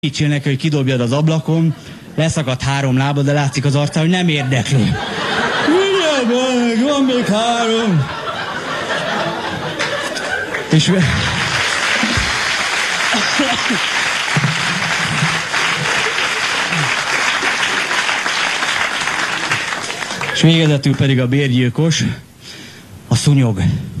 Segítsél neki, hogy kidobjad az ablakon, leszakadt 3 lába, de látszik az arcán, hogy nem érdekli. Mindjárt, van még 3. És végezetül pedig a bérgyilkos, a szúnyog.